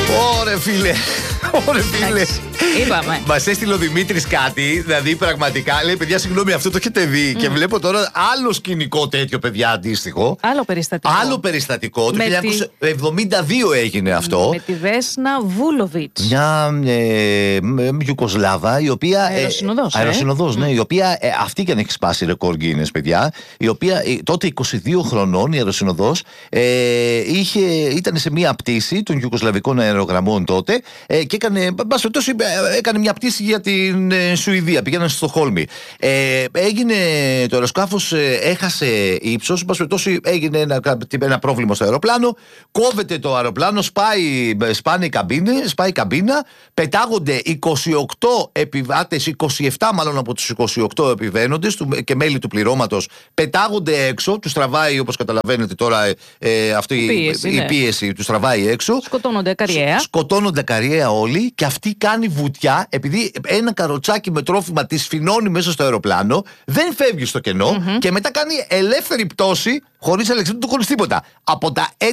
Ωρε φίλε. Ωρε φίλε. Είπαμε. Μας έστειλε ο Δημήτρης κάτι, δηλαδή πραγματικά λέει: παιδιά, συγγνώμη, αυτό το έχετε δει. Και βλέπω τώρα άλλο σκηνικό τέτοιο, παιδιά, αντίστοιχο. Άλλο περιστατικό. Άλλο περιστατικό. Το 1972 έγινε αυτό. Με τη Βέσνα Βούλοβιτς. Μια Ιουκοσλάβα, η οποία. Αεροσυνοδός. Ναι, η οποία αυτή και αν έχει σπάσει ρεκόρ Guinness, παιδιά. Η οποία τότε 22 χρονών, η αεροσυνοδός, ήταν σε μια πτήση των Ιουκοσλαβικών αερογραμμών τότε και έκανε μια πτήση για την Σουηδία. Πήγαιναν στο Στοκχόλμη. Το αεροσκάφος έχασε ύψος. Έγινε ένα πρόβλημα στο αεροπλάνο. Κόβεται το αεροπλάνο, σπάει η καμπίνα. Πετάγονται 28 επιβάτες, 27 μάλλον από τους 28 επιβαίνοντες και μέλη του πληρώματος. Πετάγονται έξω. Τους τραβάει, όπως καταλαβαίνετε τώρα, αυτή η πίεση τους τραβάει έξω. Σκοτώνονται καριέα όλοι. Και αυτή κάνει βουτιά, επειδή ένα καροτσάκι με τρόφιμα τη σφινώνει μέσα στο αεροπλάνο, δεν φεύγει στο κενό και μετά κάνει ελεύθερη πτώση, χωρίς αλεξίπτωτο, χωρίς τίποτα. Από τα 11.000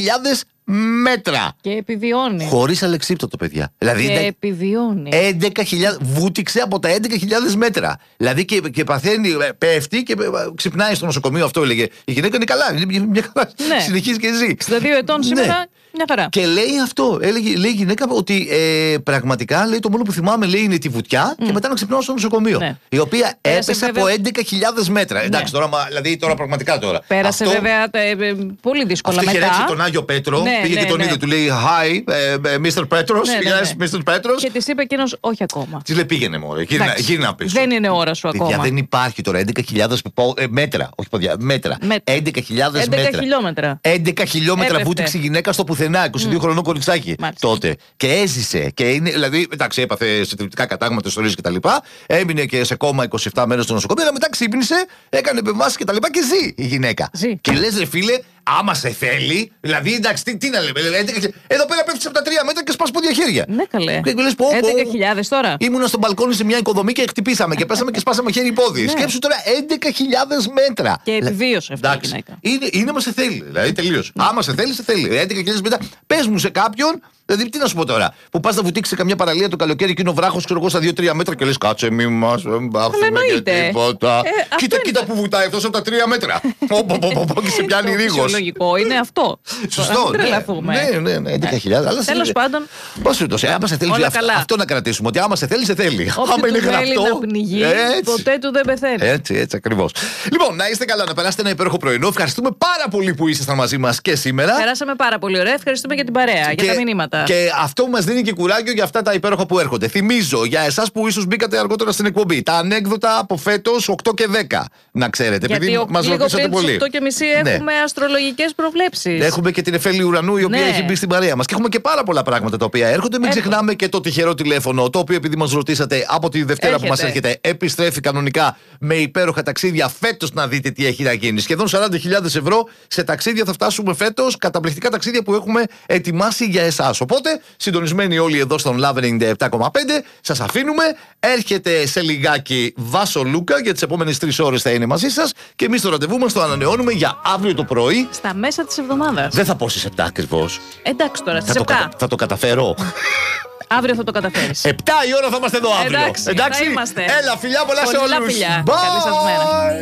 μέτρα. Και επιβιώνει. Χωρίς αλεξίπτωτο, παιδιά. Δηλαδή, και επιβιώνει. 11.000. Βούτυξε από τα 11.000 μέτρα. Δηλαδή και παθαίνει, πέφτει και ξυπνάει στο νοσοκομείο. Αυτό έλεγε. Η γυναίκα είναι καλά. Μια χαρά. Ναι. Συνεχίζει και ζει. 62 ετών σήμερα. Ναι. Μια χαρά. Και λέει αυτό. Λέει η γυναίκα ότι πραγματικά, λέει, το μόνο που θυμάμαι, λέει, είναι τη βουτιά και μετά να ξυπνάω στο νοσοκομείο. Ναι. Η οποία έπεσε από 11.000 μέτρα. Ναι. Εντάξει, τώρα πραγματικά τώρα. Πέρασε αυτό, βέβαια πολύ δύσκολα αυτό μετά. Είχε ρέξει τον Άγιο Πέτρο. Ναι, πήγε και τον ίδιο, του λέει Hi, Mr. Petros. Yes, Mr. Petros. Και τη είπε εκείνος όχι ακόμα. Τη λέει πήγαινε μωρέ, γύρνα πίσω. Δεν είναι ώρα σου ακόμα. Δεν υπάρχει τώρα 11.000 μέτρα. Όχι ποδιά, μέτρα. 11.000 μέτρα. 11 χιλιόμετρα βούτυξε η γυναίκα στο πουθενά. 22 χρονών κοριτσάκι τότε. Και έζησε. Και είναι, δηλαδή, εντάξει, έπαθε συντριπτικά κατάγματα, ιστορίες κτλ. Έμεινε και σε κόμμα 27 μέρες στο νοσοκομείο. Αλλά μετά ξύπνησε, έκανε επεμβάσεις κτλ. Και ζει η γυναίκα. Και λες, ρε φίλε, άμα σε θέλει, δηλαδή, εντάξει, τι να λέμε. Εδώ πέρα πέφτει από τα 3 μέτρα και σπάς πόδια χέρια. Ναι, καλέ. 11.000 τώρα. Ήμουνα στο μπαλκόνι σε μια οικοδομή και χτυπήσαμε και πέσαμε και σπάσαμε χέρι-πόδι. Σκέψου τώρα 11.000 μέτρα. Και επιβίωσε αυτή η γυναίκα. Είναι άμα σε θέλει. Δηλαδή, τελείωσε. Άμα σε θέλει, σε θέλει. 11.000 μέτρα. Πες μου σε κάποιον. Δηλαδή, τι να σου πω τώρα, που πας να βουτήξει σε καμιά παραλία το καλοκαίρι και είναι ο βράχος, ξέρω εγώ, στα 2-3 μέτρα και λες κάτσε, μη μας μπάθουμε και τίποτα. Κοίτα που βουτάει αυτός από τα 3 μέτρα. Και σε πιάνει ρίγος. Φυσιολογικό είναι αυτό. Σωστό. Ναι, 11.000. Τέλος πάντων. Πώς άμα σε θέλει, αυτό να κρατήσουμε. Ότι άμα σε θέλει, σε θέλει. Άμα είναι γραπτό. Να πνιγεί, ποτέ του δεν πεθαίνει. Έτσι ακριβώς. Λοιπόν, να είστε καλά, να περάσετε ένα υπέροχο πρωινό. Ευχαριστούμε πάρα πολύ που ήσασταν μαζί μας και σήμερα. Περάσαμε πάρα πολύ ωραία. Ευχαριστούμε για την παρέα, για τα μηνύματα. Και αυτό μας δίνει και κουράγιο για αυτά τα υπέροχα που έρχονται. Θυμίζω για εσάς που ίσως μπήκατε αργότερα στην εκπομπή, τα ανέκδοτα από φέτος 8 και 10. Να ξέρετε, γιατί επειδή μας ρωτήσατε πολύ. 8 και μισή έχουμε αστρολογικές προβλέψεις. Έχουμε και την Εφέλη Ουρανού, η οποία έχει μπει στην παρέα μας. Και έχουμε και πάρα πολλά πράγματα τα οποία έρχονται. Μην ξεχνάμε και το τυχερό τηλέφωνο, το οποίο επειδή μας ρωτήσατε από τη Δευτέρα που μας έρχεται, επιστρέφει κανονικά με υπέροχα ταξίδια φέτος να δείτε τι έχει να γίνει. Σχεδόν 40.000 ευρώ σε ταξίδια θα φτάσουμε φέτος. Καταπληκτικά ταξίδια που έχουμε ετοιμάσει για εσάς. Οπότε, συντονισμένοι όλοι εδώ στον Love 97,5, σας αφήνουμε. Έρχεται σε λιγάκι Βάσο Λούκα, για τις επόμενες 3 ώρες θα είναι μαζί σας. Και εμείς το ραντεβού μας το ανανεώνουμε για αύριο το πρωί. Στα μέσα της εβδομάδας. Δεν θα πω στις 7 ακριβώς. Εντάξει τώρα, στις 7. Θα το καταφέρω. Αύριο θα το καταφέρεις. 7 η ώρα θα είμαστε εδώ αύριο. Εντάξει. Θα είμαστε. Έλα, φιλιά πολλά σε όλους. Καλή σας μέρα.